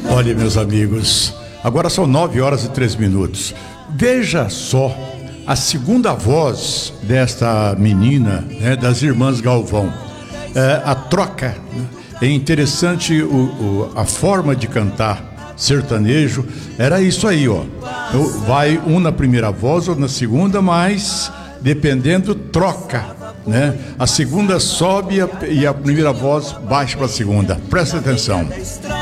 Olha, meus amigos, agora são 9h03. Veja só a segunda voz desta menina, né, das irmãs Galvão. A troca, né? É interessante a forma de cantar sertanejo. Era isso aí, ó. Vai um na primeira voz ou na segunda, mas dependendo, troca, né? A segunda sobe e a primeira voz baixa para a segunda. Presta atenção.